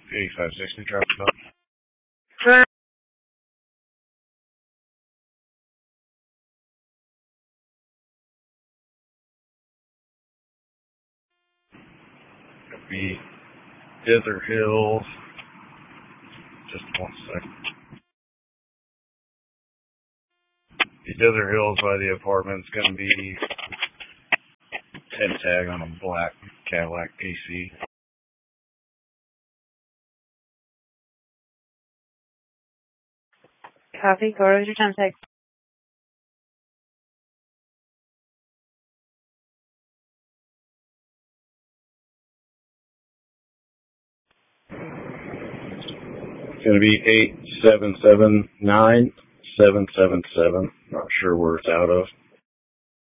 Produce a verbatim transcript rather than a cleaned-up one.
eighty-five sixty, drop it up. It'll be Desert Hills. Just one second. The Desert Hills by the apartment's going to be ten tag on a black Cadillac P C. Copy. Go over your ten tag. It's going to be eight seven seven nine seven seven seven. Not sure where it's out of.